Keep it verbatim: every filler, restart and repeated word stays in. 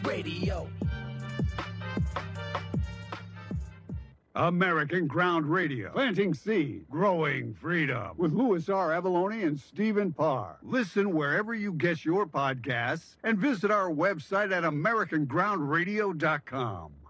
Radio. American Ground Radio. Planting seed, growing freedom. With Louis R. Avalone and Stephen Parr. Listen wherever you get your podcasts and visit our website at american ground radio dot com.